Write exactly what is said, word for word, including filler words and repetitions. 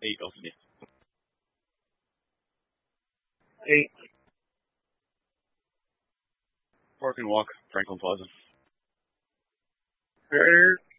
Eight, okay. Eight. Park and Walk, Franklin Plaza. Fair